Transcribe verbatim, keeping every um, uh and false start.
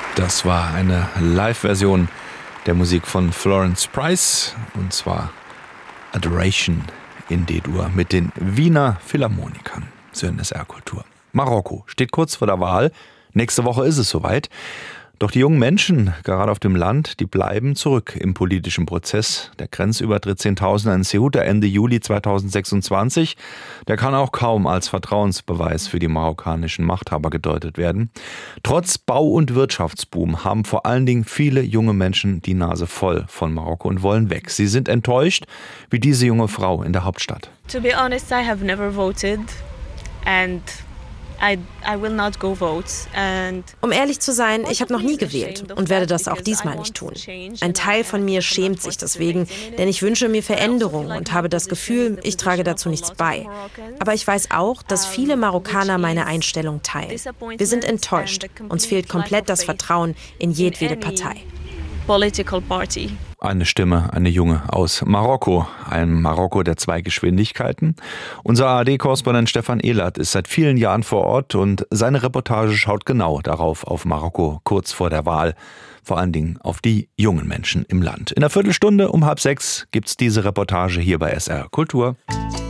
Das war eine Live-Version der Musik von Florence Price, und zwar Adoration in D-Dur mit den Wiener Philharmonikern. So in S R-Kultur. Marokko steht kurz vor der Wahl. Nächste Woche ist es soweit. Doch die jungen Menschen, gerade auf dem Land, die bleiben zurück im politischen Prozess. Der Grenzübertritt Zehntausender in Ceuta Ende Juli zweitausendsechsundzwanzig, der kann auch kaum als Vertrauensbeweis für die marokkanischen Machthaber gedeutet werden. Trotz Bau- und Wirtschaftsboom haben vor allen Dingen viele junge Menschen die Nase voll von Marokko und wollen weg. Sie sind enttäuscht, wie diese junge Frau in der Hauptstadt. To be honest, I have never voted and I, I will not go vote. And um ehrlich zu sein, ich habe noch nie gewählt und werde das auch diesmal nicht tun. Ein Teil von mir schämt sich deswegen, denn ich wünsche mir Veränderung und habe das Gefühl, ich trage dazu nichts bei. Aber ich weiß auch, dass viele Marokkaner meine Einstellung teilen. Wir sind enttäuscht. Uns fehlt komplett das Vertrauen in jedwede Partei. Political party. Eine Stimme, eine Junge aus Marokko, ein Marokko der zwei Geschwindigkeiten. Unser A R D-Korrespondent Stefan Ehlert ist seit vielen Jahren vor Ort und seine Reportage schaut genau darauf, auf Marokko kurz vor der Wahl. Vor allen Dingen auf die jungen Menschen im Land. In einer Viertelstunde um halb sechs gibt's diese Reportage hier bei S R Kultur.